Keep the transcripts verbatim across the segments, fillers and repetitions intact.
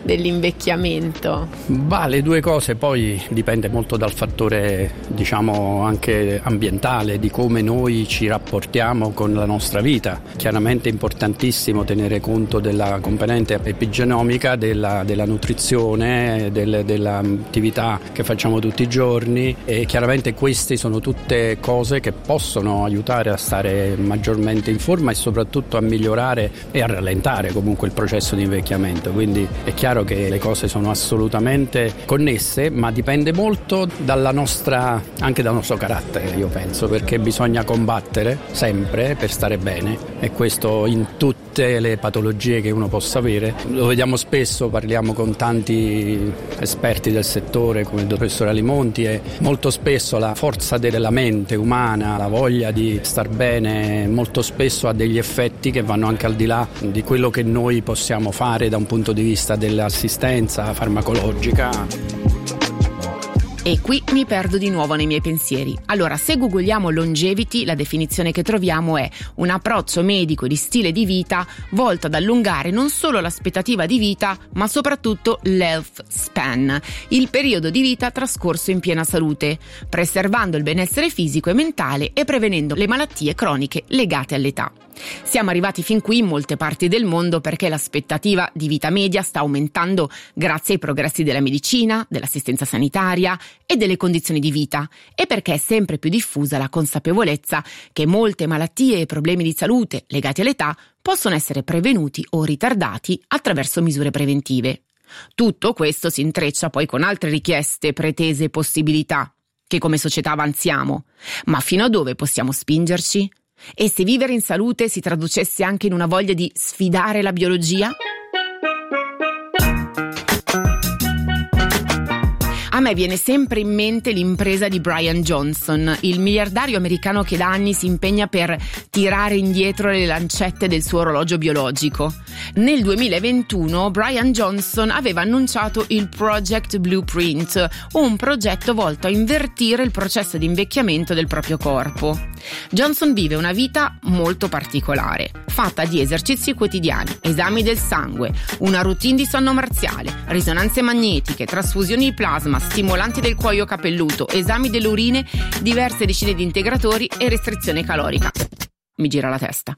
dell'invecchiamento? Bah, le due cose poi dipende molto dal fattore, diciamo, anche ambientale, di come noi ci rapportiamo con la nostra vita. Chiaramente è importantissimo tenere conto della componente epigenomica, della, della nutrizione, del, dell'attività che facciamo tutti i giorni, e chiaramente queste sono tutte cose che possono aiutare a stare maggiormente in forma e soprattutto a migliorare e a rallentare comunque il processo di invecchiamento. Quindi è chiaro che le cose sono assolutamente connesse, ma dipende molto dalla nostra, anche dal nostro carattere, io penso, perché bisogna combattere sempre per stare bene, e questo in tutte le patologie che uno possa avere. Lo vediamo spesso, parliamo con tanti esperti del settore come il professor Alimonti, e molto spesso la forza della mente umana, la voglia di star bene, molto spesso ha degli effetti che vanno anche al di là di quello che noi possiamo fare da un punto di vista dell'assistenza farmacologica. E qui mi perdo di nuovo nei miei pensieri. Allora, se googoliamo longevity, la definizione che troviamo è un approccio medico di stile di vita volto ad allungare non solo l'aspettativa di vita, ma soprattutto l'health span, il periodo di vita trascorso in piena salute, preservando il benessere fisico e mentale e prevenendo le malattie croniche legate all'età. Siamo arrivati fin qui in molte parti del mondo perché l'aspettativa di vita media sta aumentando grazie ai progressi della medicina, dell'assistenza sanitaria e delle condizioni di vita, e perché è sempre più diffusa la consapevolezza che molte malattie e problemi di salute legati all'età possono essere prevenuti o ritardati attraverso misure preventive. Tutto questo si intreccia poi con altre richieste, pretese e possibilità che come società avanziamo. Ma fino a dove possiamo spingerci? E se vivere in salute si traducesse anche in una voglia di sfidare la biologia? A me viene sempre in mente l'impresa di Brian Johnson, il miliardario americano che da anni si impegna per tirare indietro le lancette del suo orologio biologico. Nel duemilaventuno Brian Johnson aveva annunciato il Project Blueprint, un progetto volto a invertire il processo di invecchiamento del proprio corpo. Johnson vive una vita molto particolare, fatta di esercizi quotidiani, esami del sangue, una routine di sonno marziale, risonanze magnetiche, trasfusioni di plasma, stimolanti del cuoio capelluto, esami delle urine, diverse decine di integratori e restrizione calorica. Mi gira la testa.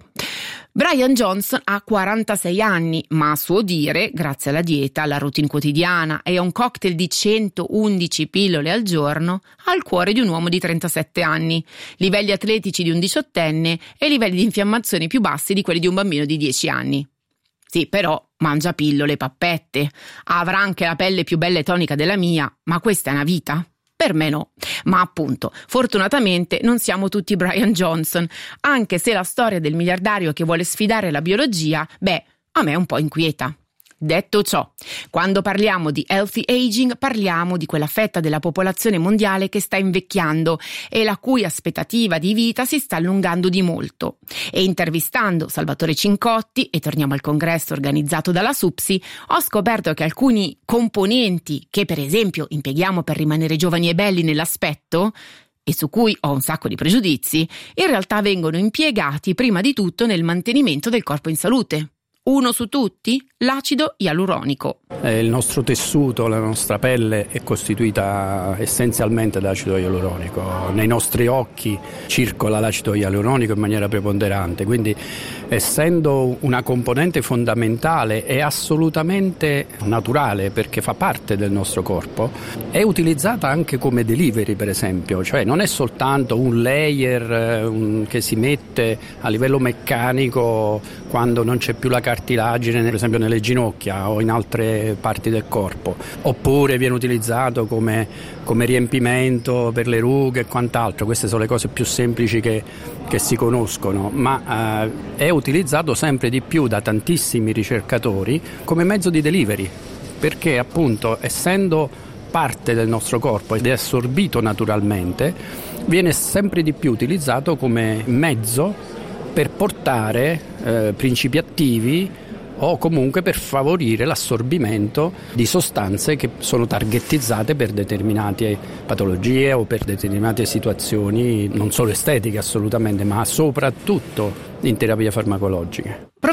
Brian Johnson ha quarantasei anni, ma a suo dire, grazie alla dieta, alla routine quotidiana e a un cocktail di centoundici pillole al giorno, ha il cuore di un uomo di trentasette anni, livelli atletici di un diciottenne e livelli di infiammazione più bassi di quelli di un bambino di dieci anni. Sì, però mangia pillole e pappette, avrà anche la pelle più bella e tonica della mia, ma questa è una vita? Per me no, ma appunto, fortunatamente non siamo tutti Brian Johnson, anche se la storia del miliardario che vuole sfidare la biologia, beh, a me un po' inquieta. Detto ciò, quando parliamo di healthy aging parliamo di quella fetta della popolazione mondiale che sta invecchiando e la cui aspettativa di vita si sta allungando di molto. E intervistando Salvatore Cincotti, e torniamo al congresso organizzato dalla SUPSI, ho scoperto che alcuni componenti che per esempio impieghiamo per rimanere giovani e belli nell'aspetto, e su cui ho un sacco di pregiudizi, in realtà vengono impiegati prima di tutto nel mantenimento del corpo in salute. Uno su tutti? L'acido ialuronico. Eh, il nostro tessuto, la nostra pelle è costituita essenzialmente da acido ialuronico. Nei nostri occhi circola l'acido ialuronico in maniera preponderante, quindi essendo una componente fondamentale e assolutamente naturale perché fa parte del nostro corpo, è utilizzata anche come delivery, per esempio, cioè non è soltanto un layer un, che si mette a livello meccanico quando non c'è più la cartilagine, per esempio nelle ginocchia o in altre parti del corpo, oppure viene utilizzato come, come riempimento per le rughe e quant'altro. Queste sono le cose più semplici che, che si conoscono, ma eh, è utilizzato sempre di più da tantissimi ricercatori come mezzo di delivery, perché appunto essendo parte del nostro corpo ed è assorbito naturalmente, viene sempre di più utilizzato come mezzo per portare eh, principi attivi o comunque per favorire l'assorbimento di sostanze che sono targetizzate per determinate patologie o per determinate situazioni non solo estetiche assolutamente, ma soprattutto in terapie farmacologiche.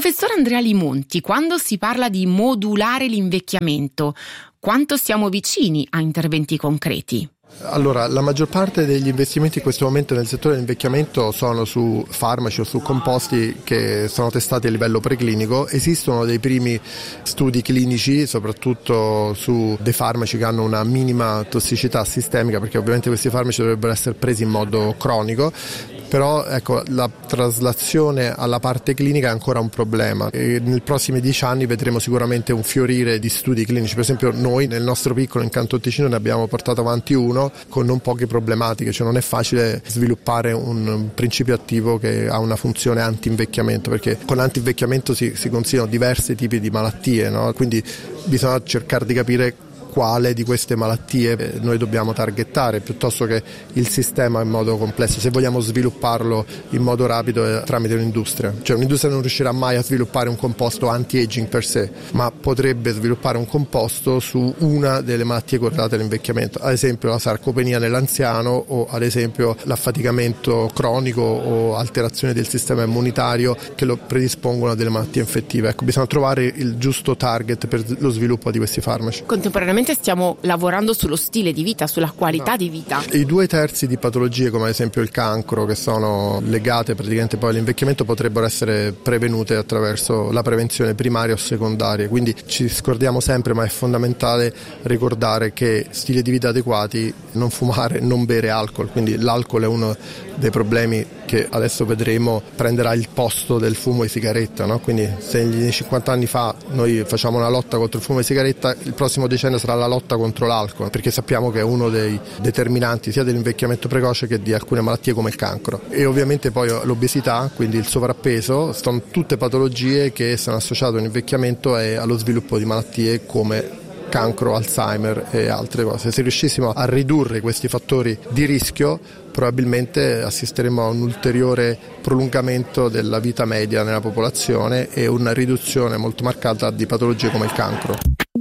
Professor Andrea Limonti, quando si parla di modulare l'invecchiamento, quanto siamo vicini a interventi concreti? Allora, la maggior parte degli investimenti in questo momento nel settore dell'invecchiamento sono su farmaci o su composti che sono testati a livello preclinico. Esistono dei primi studi clinici, soprattutto su dei farmaci che hanno una minima tossicità sistemica, perché ovviamente questi farmaci dovrebbero essere presi in modo cronico. Però ecco, la traslazione alla parte clinica è ancora un problema e nei prossimi dieci anni vedremo sicuramente un fiorire di studi clinici. Per esempio noi nel nostro piccolo in Canton Ticino ne abbiamo portato avanti uno con non poche problematiche, cioè non è facile sviluppare un principio attivo che ha una funzione anti-invecchiamento, perché con anti-invecchiamento si, si considerano diversi tipi di malattie, no? Quindi bisogna cercare di capire quale di queste malattie noi dobbiamo targettare piuttosto che il sistema in modo complesso, se vogliamo svilupparlo in modo rapido eh, tramite un'industria. Cioè un'industria non riuscirà mai a sviluppare un composto anti-aging per sé, ma potrebbe sviluppare un composto su una delle malattie correlate all'invecchiamento, ad esempio la sarcopenia nell'anziano o ad esempio l'affaticamento cronico o alterazioni del sistema immunitario che lo predispongono a delle malattie infettive. Ecco, bisogna trovare il giusto target per lo sviluppo di questi farmaci. Contemporaneamente stiamo lavorando sullo stile di vita, sulla qualità no. di vita. I due terzi di patologie, come ad esempio il cancro, che sono legate praticamente poi all'invecchiamento, potrebbero essere prevenute attraverso la prevenzione primaria o secondaria. Quindi ci scordiamo sempre, ma è fondamentale ricordare che stili di vita adeguati, non fumare, non bere alcol. Quindi l'alcol è uno dei problemi che adesso vedremo prenderà il posto del fumo e sigaretta, no? Quindi se negli cinquanta anni fa noi facciamo una lotta contro il fumo e sigaretta, il prossimo decennio sarà la lotta contro l'alcol, perché sappiamo che è uno dei determinanti sia dell'invecchiamento precoce che di alcune malattie come il cancro. E ovviamente poi l'obesità, quindi il sovrappeso, sono tutte patologie che sono associate all'invecchiamento e allo sviluppo di malattie come cancro, Alzheimer e altre cose. Se riuscissimo a ridurre questi fattori di rischio, probabilmente assisteremo a un ulteriore prolungamento della vita media nella popolazione e una riduzione molto marcata di patologie come il cancro.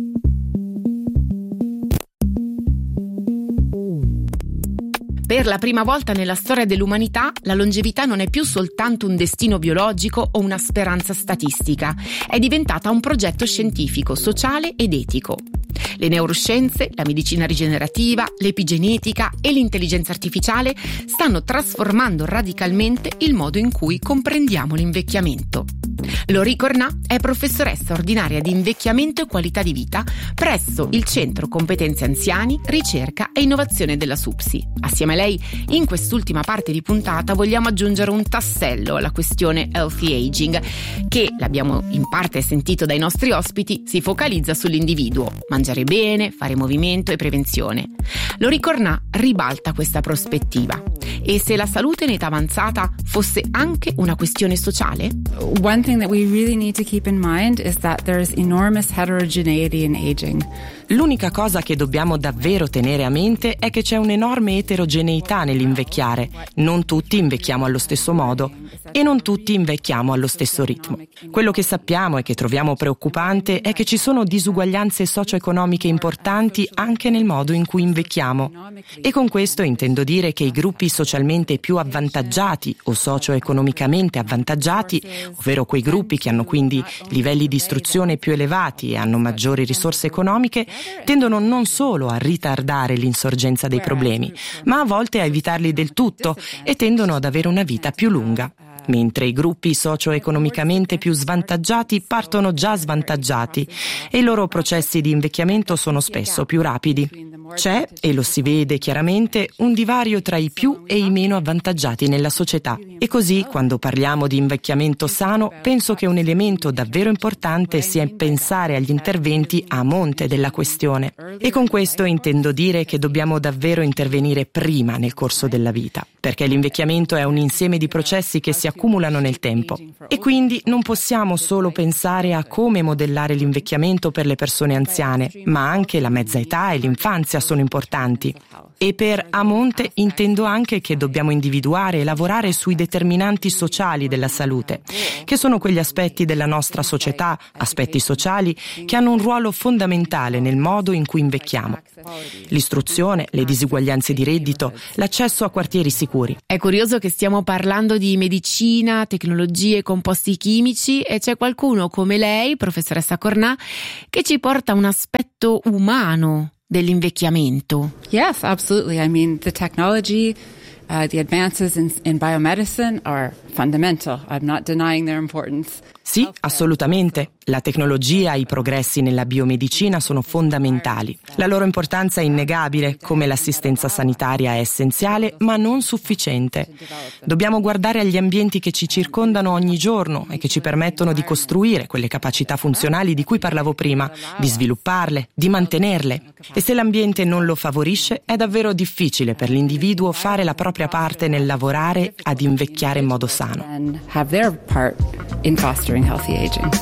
Per la prima volta nella storia dell'umanità, la longevità non è più soltanto un destino biologico o una speranza statistica, è diventata un progetto scientifico, sociale ed etico. Le neuroscienze, la medicina rigenerativa, l'epigenetica e l'intelligenza artificiale stanno trasformando radicalmente il modo in cui comprendiamo l'invecchiamento. Lori Cornà è professoressa ordinaria di invecchiamento e qualità di vita presso il Centro Competenze Anziani, Ricerca e Innovazione della SUPSI. Assieme a lei, in quest'ultima parte di puntata vogliamo aggiungere un tassello alla questione healthy aging, che, l'abbiamo in parte sentito dai nostri ospiti, si focalizza sull'individuo: mangiare bene, fare movimento e prevenzione. Lori Cornà ribalta questa prospettiva. E se la salute in età avanzata fosse anche una questione sociale? One thing that we really need to keep in mind is that there is enormous heterogeneity in aging. L'unica cosa che dobbiamo davvero tenere a mente è che c'è un'enorme eterogeneità nell'invecchiare. Non tutti invecchiamo allo stesso modo e non tutti invecchiamo allo stesso ritmo. Quello che sappiamo e che troviamo preoccupante è che ci sono disuguaglianze socio-economiche importanti anche nel modo in cui invecchiamo. E con questo intendo dire che i gruppi socialmente più avvantaggiati o socio-economicamente avvantaggiati, ovvero quei gruppi che hanno quindi livelli di istruzione più elevati e hanno maggiori risorse economiche, tendono non solo a ritardare l'insorgenza dei problemi, ma a volte a evitarli del tutto e tendono ad avere una vita più lunga. Mentre i gruppi socio-economicamente più svantaggiati partono già svantaggiati e i loro processi di invecchiamento sono spesso più rapidi. C'è, e lo si vede chiaramente, un divario tra i più e i meno avvantaggiati nella società. E così, quando parliamo di invecchiamento sano, penso che un elemento davvero importante sia pensare agli interventi a monte della questione. E con questo intendo dire che dobbiamo davvero intervenire prima nel corso della vita, perché l'invecchiamento è un insieme di processi che si accumulano nel tempo. E quindi non possiamo solo pensare a come modellare l'invecchiamento per le persone anziane, ma anche la mezza età e l'infanzia vita sono importanti. E per a monte intendo anche che dobbiamo individuare e lavorare sui determinanti sociali della salute, che sono quegli aspetti della nostra società, aspetti sociali che hanno un ruolo fondamentale nel modo in cui invecchiamo. L'istruzione, le disuguaglianze di reddito, l'accesso a quartieri sicuri. È curioso che stiamo parlando di medicina, tecnologie, composti chimici e c'è qualcuno come lei, professoressa Cornà, che ci porta un aspetto umano dell'invecchiamento. Yes, absolutely. I mean, the technology, uh, the advances in, in biomedicine are fundamental. I'm not denying their importance. Sì, assolutamente. La tecnologia e i progressi nella biomedicina sono fondamentali. La loro importanza è innegabile, come l'assistenza sanitaria è essenziale, ma non sufficiente. Dobbiamo guardare agli ambienti che ci circondano ogni giorno e che ci permettono di costruire quelle capacità funzionali di cui parlavo prima, di svilupparle, di mantenerle. E se l'ambiente non lo favorisce, è davvero difficile per l'individuo fare la propria parte nel lavorare ad invecchiare in modo sano. Healthy aging.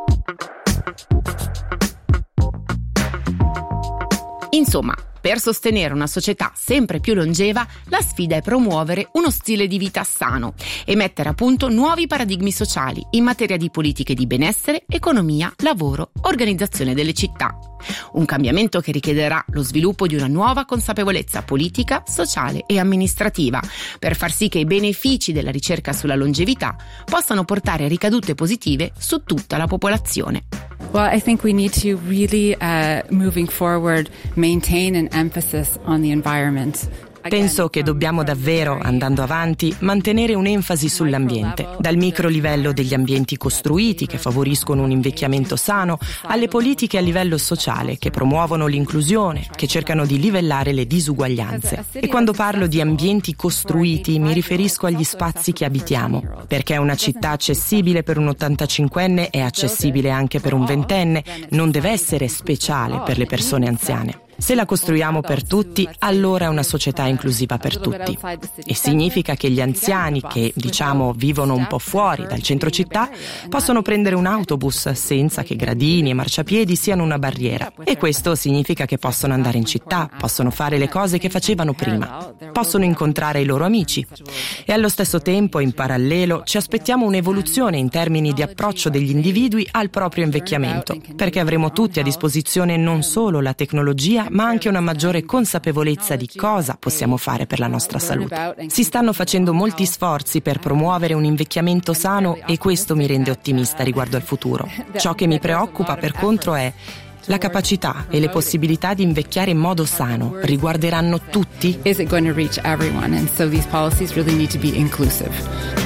Insomma, per sostenere una società sempre più longeva, la sfida è promuovere uno stile di vita sano e mettere a punto nuovi paradigmi sociali in materia di politiche di benessere, economia, lavoro, organizzazione delle città. Un cambiamento che richiederà lo sviluppo di una nuova consapevolezza politica, sociale e amministrativa per far sì che i benefici della ricerca sulla longevità possano portare ricadute positive su tutta la popolazione. Well, I think we need to really, uh, moving forward, maintain an emphasis on the environment. Penso che dobbiamo davvero, andando avanti, mantenere un'enfasi sull'ambiente, dal micro livello degli ambienti costruiti che favoriscono un invecchiamento sano, alle politiche a livello sociale che promuovono l'inclusione, che cercano di livellare le disuguaglianze. E quando parlo di ambienti costruiti mi riferisco agli spazi che abitiamo, perché una città accessibile per un ottantacinquenne è accessibile anche per un ventenne, non deve essere speciale per le persone anziane. Se la costruiamo per tutti, allora è una società inclusiva per tutti. E significa che gli anziani che, diciamo, vivono un po' fuori dal centro città possono prendere un autobus senza che gradini e marciapiedi siano una barriera. E questo significa che possono andare in città, possono fare le cose che facevano prima, possono incontrare i loro amici. E allo stesso tempo, in parallelo, ci aspettiamo un'evoluzione in termini di approccio degli individui al proprio invecchiamento, perché avremo tutti a disposizione non solo la tecnologia, ma anche una maggiore consapevolezza di cosa possiamo fare per la nostra salute. Si stanno facendo molti sforzi per promuovere un invecchiamento sano e questo mi rende ottimista riguardo al futuro. Ciò che mi preoccupa, per contro, è la capacità e le possibilità di invecchiare in modo sano. Riguarderanno tutti? Is it going to reach everyone? And so these policies really need to be inclusive.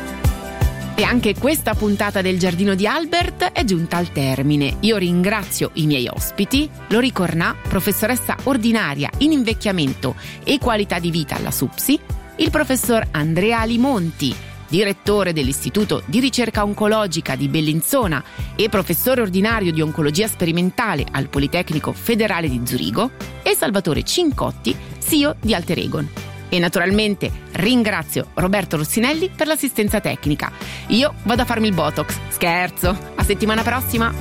E anche questa puntata del Giardino di Albert è giunta al termine. Io ringrazio i miei ospiti, Lori Cornà, professoressa ordinaria in invecchiamento e qualità di vita alla SUPSI, il professor Andrea Alimonti, direttore dell'Istituto di Ricerca Oncologica di Bellinzona e professore ordinario di oncologia sperimentale al Politecnico Federale di Zurigo, e Salvatore Cincotti, C E O di Alteregon. E naturalmente ringrazio Roberto Rossinelli per l'assistenza tecnica. Io vado a farmi il Botox. Scherzo! A settimana prossima!